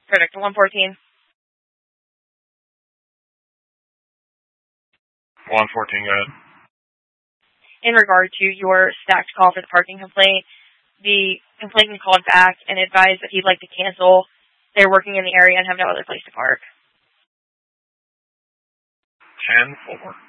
Perfect. 114. 114, go ahead. In regard to your stacked call for the parking complaint, the complainant called back and advised that he'd like to cancel. They're working in the area and have no other place to park. 10-4.